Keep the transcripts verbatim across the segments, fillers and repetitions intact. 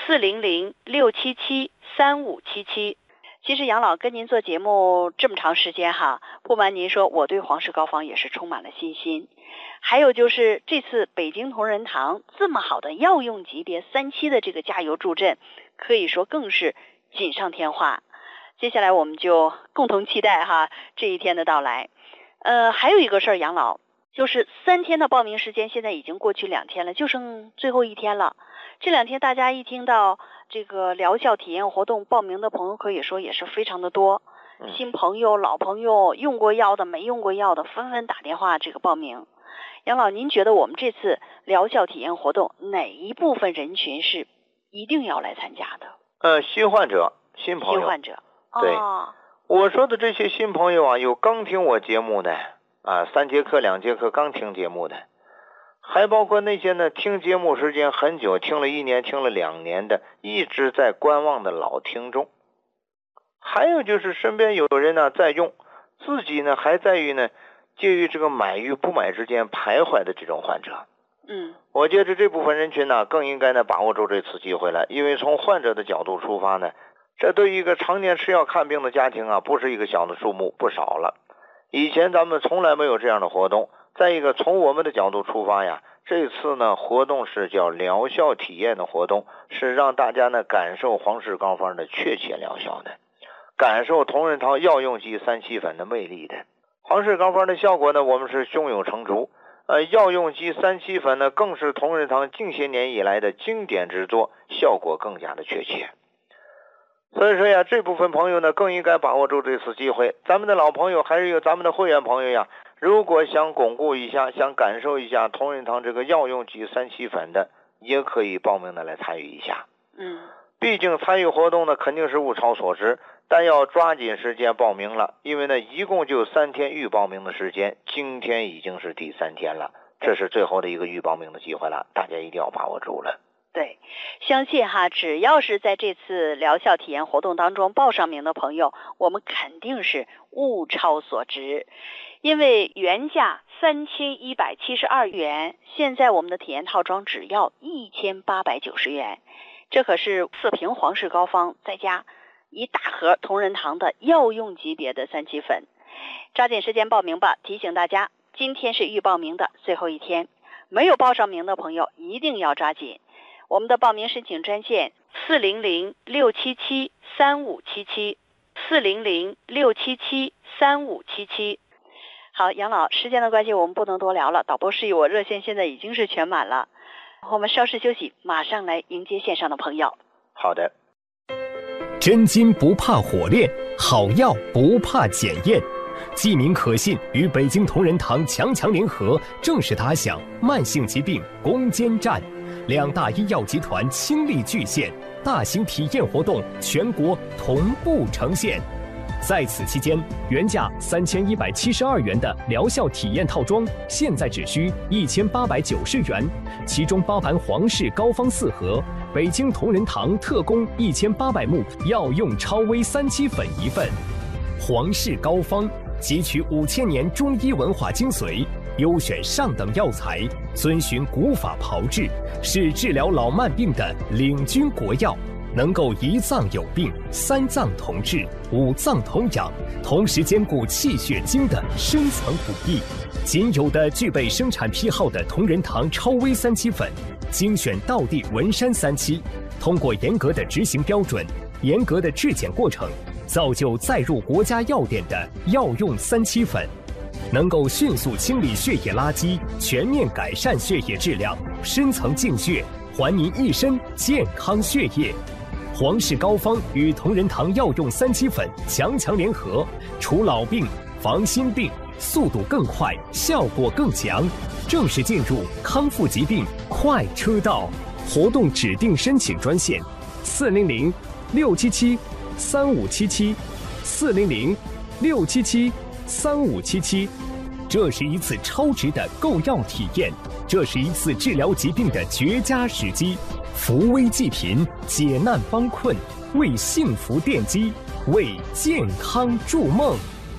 四零零六七七三五七七。其实杨老跟您做节目这么长时间哈，不瞒您说，我对黄氏膏方也是充满了信心。还有就是这次北京同仁堂这么好的药用级别三期的这个加油助阵，可以说更是锦上添花。接下来我们就共同期待哈这一天的到来。呃，还有一个事儿，杨老，就是三天的报名时间现在已经过去两天了，就剩最后一天了。这两天大家一听到这个疗效体验活动，报名的朋友可以说也是非常的多，新朋友、老朋友，用过药的、没用过药的，纷纷打电话这个报名。杨老，您觉得我们这次疗效体验活动哪一部分人群是一定要来参加的？ 呃，新患者、新朋友。 新患者。 对， 哦、 我说的这些新朋友啊，有刚听我节目的啊，三节课、两节课刚听节目的。还包括那些呢听节目时间很久，听了一年听了两年的，一直在观望的老听众。还有就是身边有人呢在用，自己呢还在于呢介于这个买与不买之间徘徊的这种患者。 嗯， 我觉得这部分人群呢更应该呢把握住这次机会了，因为从患者的角度出发呢，这对于一个常年吃药看病的家庭啊，不是一个小的数目，不少了。以前咱们从来没有这样的活动。再一个，从我们的角度出发呀，这次呢活动是叫疗效体验的活动，是让大家呢感受黄氏膏方的确切疗效的，感受同仁堂药用级三七粉的魅力的。黄氏膏方的效果呢，我们是胸有成竹。呃，药用级三七粉呢，更是同仁堂近些年以来的经典之作，效果更加的确切。所以说呀，这部分朋友呢更应该把握住这次机会。咱们的老朋友还是有咱们的会员朋友呀，如果想巩固一下，想感受一下同仁堂这个药用级三七粉的，也可以报名的来参与一下。 嗯， 毕竟参与活动呢肯定是物超所值，但要抓紧时间报名了，因为呢一共就三天预报名的时间，今天已经是第三天了，这是最后的一个预报名的机会了，大家一定要把握住了。 对，相信哈，只要是在这次疗效体验活动当中报上名的朋友，我们肯定是物超所值。因为原价三千一百七十二元，现在我们的体验套装只要一千八百九十元，这可是四瓶黄氏膏方再加一大盒同仁堂的药用级别的三七粉。抓紧时间报名吧！提醒大家，今天是预报名的最后一天，没有报上名的朋友一定要抓紧。我们的报名申请专线四零零六七七三五七七，四零零六七七三五七七。好，杨老，时间的关系我们不能多聊了，导播示意我热线现在已经是全满了，我们稍事休息，马上来迎接线上的朋友。 好的。 真金不怕火炼，好药不怕检验。济民可信与北京同仁堂强强联合，正式打响慢性疾病攻坚战。两大医药集团倾力巨献，大型体验活动全国同步呈现。在此期间，原价三千一百七十二元的疗效体验套装，现在只需一千八百九十元，其中包含黄氏膏方四盒，北京同仁堂特供一千八百目药用超微三七粉一份。黄氏膏方汲取五千年中医文化精髓，优选上等药材，遵循古法炮制，是治疗老慢病的领军国药，能够一脏有病，三脏同治，五脏同养，同时兼顾气血精的深层补益。仅有的具备生产批号的同仁堂超微三七粉，精选道地文山三七，通过严格的执行标准、严格的质检过程，造就载入国家药典的药用三七粉。能够迅速清理血液垃圾，全面改善血液质量，深层净血，还您一身健康血液。黄氏膏方与同仁堂药用三七粉强强联合，除老病防新病，速度更快，效果更强，正式进入康复疾病快车道。活动指定申请专线：四零零六七七三五七七，四零零六七七三五七七。这是一次超值的购药体验，这是一次治疗疾病的绝佳时机，扶危济贫，解难帮困，为幸福奠基，为健康筑梦。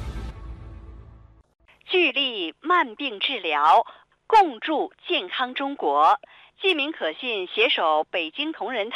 聚力慢病治疗，共筑健康中国。济民可信携手北京同仁堂